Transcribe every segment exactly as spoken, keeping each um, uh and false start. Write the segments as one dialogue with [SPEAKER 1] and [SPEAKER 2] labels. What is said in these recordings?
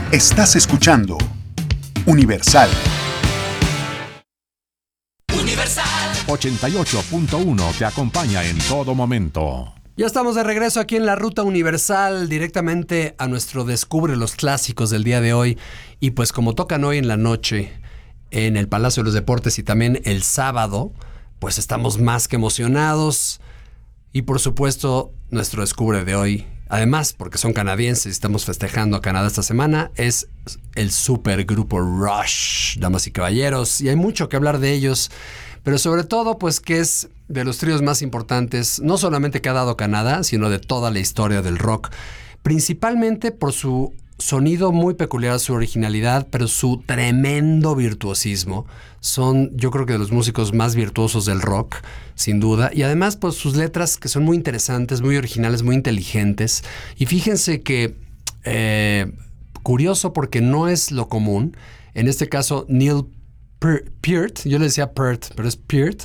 [SPEAKER 1] Estás escuchando Universal.
[SPEAKER 2] Universal
[SPEAKER 3] ochenta y ocho punto uno te acompaña en todo momento.
[SPEAKER 4] Ya estamos de regreso aquí en la Ruta Universal, directamente a nuestro Descubre los Clásicos del día de hoy. Y pues como tocan hoy en la noche en el Palacio de los Deportes y también el sábado, pues estamos más que emocionados. Y por supuesto, nuestro Descubre de hoy, además porque son canadienses y estamos festejando a Canadá esta semana, es el supergrupo Rush, damas y caballeros. Y hay mucho que hablar de ellos, pero sobre todo pues que es de los tríos más importantes, no solamente que ha dado Canadá, sino de toda la historia del rock, principalmente por su sonido muy peculiar, su originalidad, pero su tremendo virtuosismo. Son, yo creo que de los músicos más virtuosos del rock, sin duda, y además pues sus letras que son muy interesantes, muy originales, muy inteligentes. Y fíjense que, eh, curioso porque no es lo común, en este caso Neil Peart, yo le decía Peart, pero es Peart,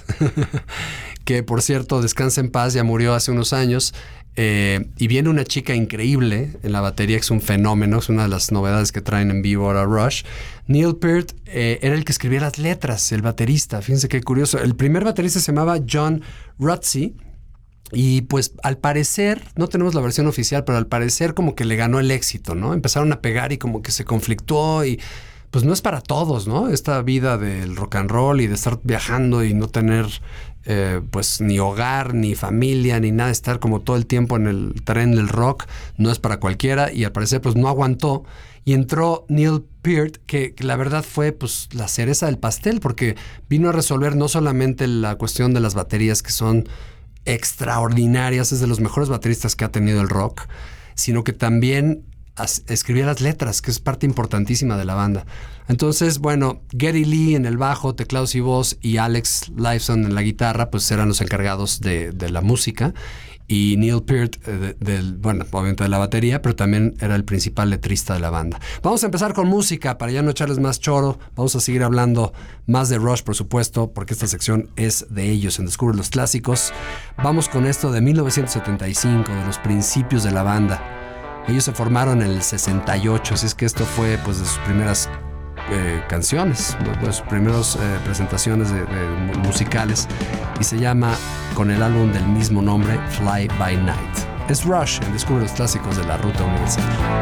[SPEAKER 4] que por cierto descansa en paz, ya murió hace unos años, eh, y viene una chica increíble en la batería, que es un fenómeno, es una de las novedades que traen en vivo ahora Rush. Neil Peart eh, era el que escribía las letras, el baterista, fíjense qué curioso. El primer baterista se llamaba John Rutsey, y pues al parecer, no tenemos la versión oficial, pero al parecer como que le ganó el éxito, ¿no? Empezaron a pegar y como que se conflictuó y pues no es para todos, ¿no? Esta vida del rock and roll y de estar viajando y no tener eh, pues ni hogar, ni familia, ni nada, estar como todo el tiempo en el tren del rock, no es para cualquiera, y al parecer pues no aguantó y entró Neil Peart, que, que la verdad fue pues la cereza del pastel, porque vino a resolver no solamente la cuestión de las baterías, que son extraordinarias, es de los mejores bateristas que ha tenido el rock, sino que también escribía las letras, que es parte importantísima de la banda. Entonces, bueno, Geddy Lee en el bajo, teclados y voz, y Alex Lifeson en la guitarra, pues eran los encargados de, de la música, y Neil Peart, eh, de, de, bueno, obviamente de la batería, pero también era el principal letrista de la banda. Vamos a empezar con música, para ya no echarles más choro. Vamos a seguir hablando más de Rush, por supuesto, porque esta sección es de ellos, en Descubre los Clásicos. Vamos con esto de mil novecientos setenta y cinco, de los principios de la banda. Ellos se formaron en el sesenta y ocho, así es que esto fue pues de sus primeras eh, canciones, de sus primeras eh, presentaciones de, de musicales, y se llama, con el álbum del mismo nombre, Fly By Night. Es Rush, en Descubre los Clásicos de la Ruta Universal.